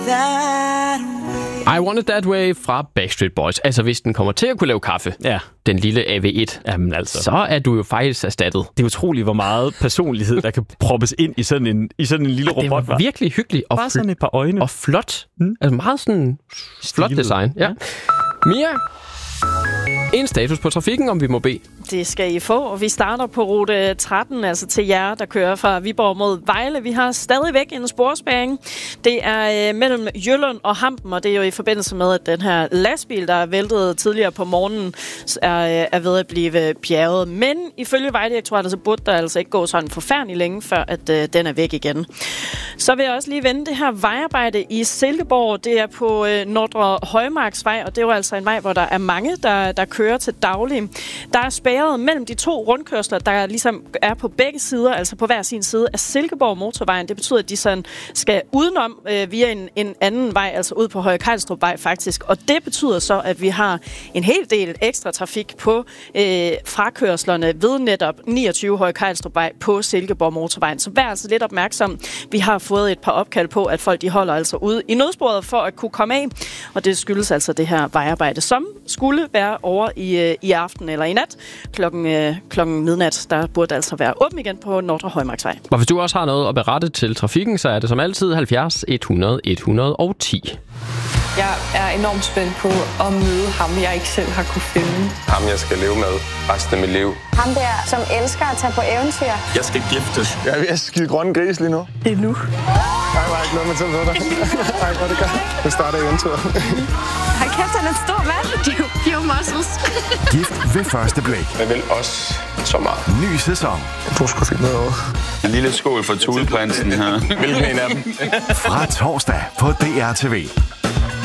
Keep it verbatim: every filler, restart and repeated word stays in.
I Want It That Way fra Backstreet Boys. Altså, hvis den kommer til at kunne lave kaffe, ja. Den lille A V et, jamen, altså. så er du jo faktisk erstattet. Det er utroligt, hvor meget personlighed, der kan proppes ind i sådan en, i sådan en lille ja, robot. Det var virkelig hyggeligt. Og bare sådan et par øjne. Og flot. Mm. Altså meget sådan flot design. Ja. Mia, en status på trafikken, om vi må bede. Det skal I få, og vi starter på rute tretten, altså til jer, der kører fra Viborg mod Vejle. Vi har stadigvæk en sporspærring. Det er øh, mellem Jylland og Hampen, og det er jo i forbindelse med, at den her lastbil, der er væltet tidligere på morgenen, er, er ved at blive bjerget. Men ifølge Vejdirektoratet, så burde der altså ikke gå sådan forfærdelig længe, før at øh, den er væk igen. Så vil jeg også lige vende det her vejarbejde i Silkeborg. Det er på øh, Nordre Højmarksvej, og det er jo altså en vej, hvor der er mange, der, der kører til daglig. Der er spærret mellem de to rundkørsler, der ligesom er på begge sider, altså på hver sin side af Silkeborg motorvejen. Det betyder, at de sådan skal udenom øh, via en, en anden vej, altså ud på Høje Kejlstrupvej faktisk. Og det betyder så, at vi har en hel del ekstra trafik på øh, frakørslerne ved netop niogtyve Høje Kejlstrupvej på Silkeborg motorvejen. Så vær altså lidt opmærksom. Vi har fået et par opkald på, at folk de holder altså ude i nødsporet for at kunne komme af. Og det skyldes altså det her vejarbejde, som skulle være over i, øh, i aften eller i nat. Klokken, øh, klokken midnat, der burde altså være åben igen på Nordre Højmarksvej. Og hvis du også har noget at berette til trafikken, så er det som altid halvfjerds hundrede et hundrede og ti. Jeg er enormt spændt på at møde ham, jeg ikke selv har kunne finde. Ham, jeg skal leve med resten af mit liv. Ham der, som elsker at tage på eventyr. Jeg skal giftes. Jeg er ved at skide grønne gris lige nu. Det er nu. Ej, hvor er ikke noget med til at dig. Ej, hvor er det godt. Nu starter eventyret. Ej, kæft, han er stor mand. Pure muscles. Gift ved første blik. Jeg vil også så meget. Ny sæson. Du skulle finde noget over. En lille skål for Thuleprinsen her. Hvilken en af dem? Fra torsdag på D R T V.